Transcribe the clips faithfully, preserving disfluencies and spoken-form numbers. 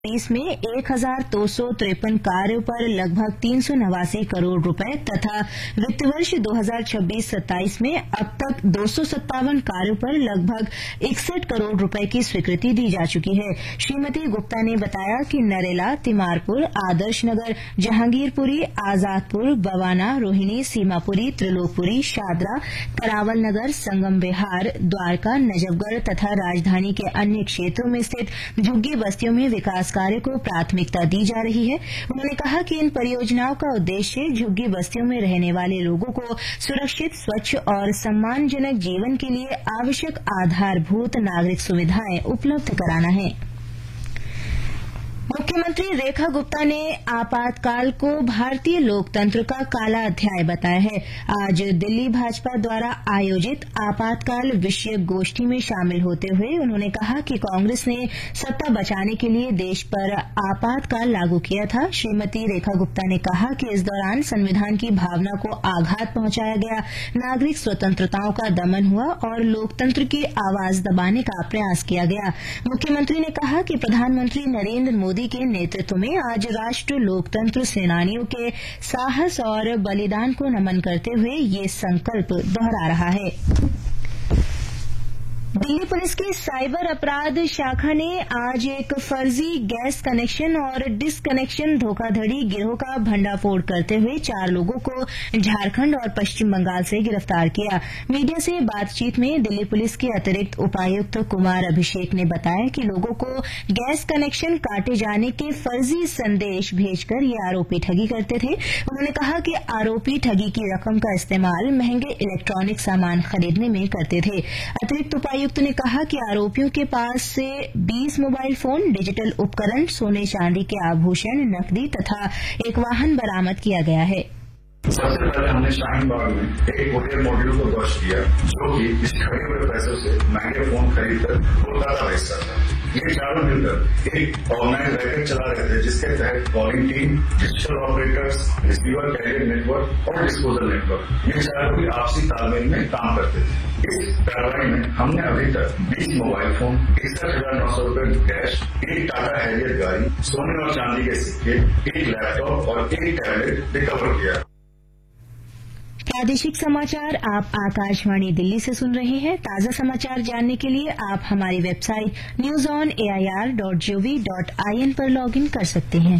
तेईस में एक हजार दो सौ तिरपन कार्यों पर लगभग तीन सौ नवासी करोड़ रुपए तथा वित्त वर्ष दो हजार छब्बीस सत्ताईस में अब तक दो सौ सत्तावन कार्यों पर लगभग इकसठ करोड़ रुपए की स्वीकृति दी जा चुकी है। श्रीमती गुप्ता ने बताया कि नरेला, तिमारपुर, आदर्श नगर, जहांगीरपुरी, आजादपुर, बवाना, रोहिणी, सीमापुरी, त्रिलोकपुरी, शादरा, करावल नगर, संगम विहार, द्वारका, नजफगढ़ तथा राजधानी के अन्य क्षेत्रों में स्थित झुग्गी बस्तियों में विकास कार्य को प्राथमिकता दी जा रही है। उन्होंने कहा कि इन परियोजनाओं का उद्देश्य झुग्गी बस्तियों में रहने वाले लोगों को सुरक्षित, स्वच्छ और सम्मानजनक जीवन के लिए आवश्यक आधारभूत नागरिक सुविधाएं उपलब्ध कराना है। मुख्यमंत्री रेखा गुप्ता ने आपातकाल को भारतीय लोकतंत्र का काला अध्याय बताया है। आज दिल्ली भाजपा द्वारा आयोजित आपातकाल विषय गोष्ठी में शामिल होते हुए उन्होंने कहा कि कांग्रेस ने सत्ता बचाने के लिए देश पर आपातकाल लागू किया था। श्रीमती रेखा गुप्ता ने कहा कि इस दौरान संविधान की भावना को आघात पहुंचाया गया, नागरिक स्वतंत्रताओं का दमन हुआ और लोकतंत्र की आवाज दबाने का प्रयास किया गया। मुख्यमंत्री ने कहा कि प्रधानमंत्री नरेंद्र मोदी के नेतृत्व में आज राष्ट्र लोकतंत्र सेनानियों के साहस और बलिदान को नमन करते हुए ये संकल्प दोहरा रहा है। दिल्ली पुलिस की साइबर अपराध शाखा ने आज एक फर्जी गैस कनेक्शन और डिसकनेक्शन धोखाधड़ी गिरोह का भंडाफोड़ करते हुए चार लोगों को झारखंड और पश्चिम बंगाल से गिरफ्तार किया। मीडिया से बातचीत में दिल्ली पुलिस के अतिरिक्त उपायुक्त कुमार अभिषेक ने बताया कि लोगों को गैस कनेक्शन काटे जाने के फर्जी संदेश भेजकर ये आरोपी ठगी करते थे। उन्होंने कहा कि आरोपी ठगी की रकम का इस्तेमाल महंगे इलेक्ट्रॉनिक सामान खरीदने में करते थे। अतिरिक्त उपायुक्त आयुक्त ने कहा कि आरोपियों के पास से बीस मोबाइल फोन, डिजिटल उपकरण, सोने चांदी के आभूषण, नकदी तथा एक वाहन बरामद किया गया है। सबसे पहले हमने शाहीन बाग में एक होटल मॉड्यूल को ध्वस्त किया जो कि इस ठगे हुए पैसों से महंगे फोन खरीदकर कोलकाता भेजता था। ये चारों मिलकर एक ऑनलाइन रैकेट चला रहे थे जिसके तहत calling team, digital operators, receiver career network और डिस्पोजल नेटवर्क ये चारों भी आपसी तालमेल में काम करते थे। इस कार्रवाई में हमने अभी तक बीस मोबाइल फोन, इकसठ हजार नौ सौ रूपये कैश, एक टाटा हैरियर गाड़ी, सोने और चांदी के सिक्के, एक लैपटॉप और एक टैबलेट रिकवर किया। प्रादेशिक समाचार आप आकाशवाणी दिल्ली से सुन रहे हैं। ताजा समाचार जानने के लिए आप हमारी website news on A I R dot G O V dot I N पर लॉग इन कर सकते हैं।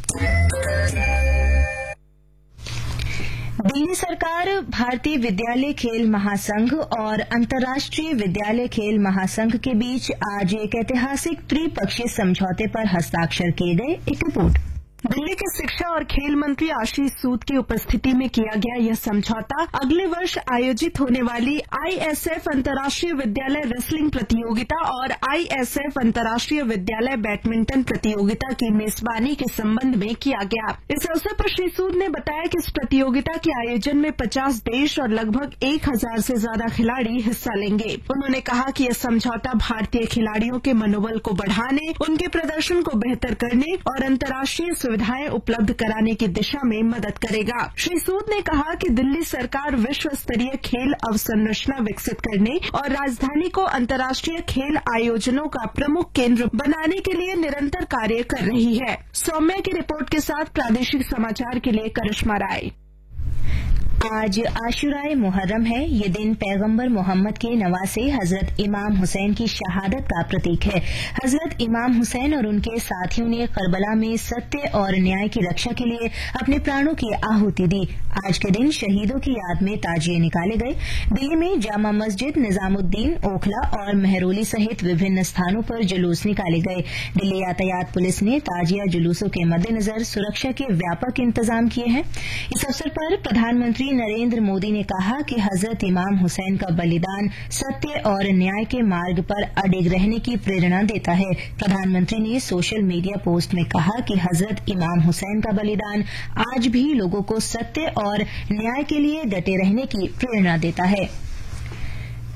दिल्ली सरकार भारतीय विद्यालय खेल महासंघ और अंतर्राष्ट्रीय विद्यालय खेल महासंघ के बीच आज एक ऐतिहासिक त्रिपक्षीय समझौते पर हस्ताक्षर किए गए। एक रिपोर्ट। दिल्ली के शिक्षा और खेल मंत्री आशीष सूद की उपस्थिति में किया गया यह समझौता अगले वर्ष आयोजित होने वाली आई एस एफ अंतर्राष्ट्रीय विद्यालय रेसलिंग प्रतियोगिता और आई एस एफ अंतर्राष्ट्रीय विद्यालय बैडमिंटन प्रतियोगिता की मेजबानी के संबंध में किया गया। इस अवसर पर श्री सूद ने बताया कि इस प्रतियोगिता के आयोजन में पचास देश और लगभग एक हजार से ज्यादा खिलाड़ी हिस्सा लेंगे। उन्होंने कहा कि यह समझौता भारतीय खिलाड़ियों के मनोबल को बढ़ाने, उनके प्रदर्शन को बेहतर करने और अंतर्राष्ट्रीय सुविधाएं उपलब्ध कराने की दिशा में मदद करेगा। श्री सूद ने कहा कि दिल्ली सरकार विश्व स्तरीय खेल अवसंरचना विकसित करने और राजधानी को अंतर्राष्ट्रीय खेल आयोजनों का प्रमुख केंद्र बनाने के लिए निरंतर कार्य कर रही है। सौम्या की रिपोर्ट के साथ प्रादेशिक समाचार के लिए करिश्मा राय। आज आशुराए मुहर्रम है। ये दिन पैगंबर मोहम्मद के नवासे हजरत इमाम हुसैन की शहादत का प्रतीक है। हजरत इमाम हुसैन और उनके साथियों ने करबला में सत्य और न्याय की रक्षा के लिए अपने प्राणों की आहुति दी। आज के दिन शहीदों की याद में ताजिए निकाले गए। दिल्ली में जामा मस्जिद, निजामुद्दीन, ओखला और मेहरौली सहित विभिन्न स्थानों पर जुलूस निकाले गए। दिल्ली यातायात पुलिस ने ताजिया जुलूसों के मद्देनजर सुरक्षा के व्यापक इंतजाम किए हैं। इस अवसर पर प्रधानमंत्री नरेंद्र मोदी ने कहा कि हजरत इमाम हुसैन का बलिदान सत्य और न्याय के मार्ग पर अडिग रहने की प्रेरणा देता है। प्रधानमंत्री ने सोशल मीडिया पोस्ट में कहा कि हजरत इमाम हुसैन का बलिदान आज भी लोगों को सत्य और न्याय के लिए डटे रहने की प्रेरणा देता है।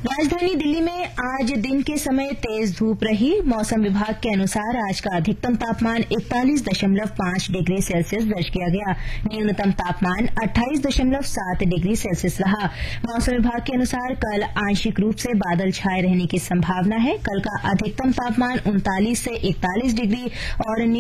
राजधानी दिल्ली में आज दिन के समय तेज धूप रही। मौसम विभाग के अनुसार आज का अधिकतम तापमान इकतालीस दशमलव पांच डिग्री सेल्सियस दर्ज किया गया। न्यूनतम तापमान अट्ठाईस दशमलव सात डिग्री सेल्सियस रहा। मौसम विभाग के अनुसार कल आंशिक रूप से बादल छाए रहने की संभावना है। कल का अधिकतम तापमान उनतालीस से इकतालीस डिग्री और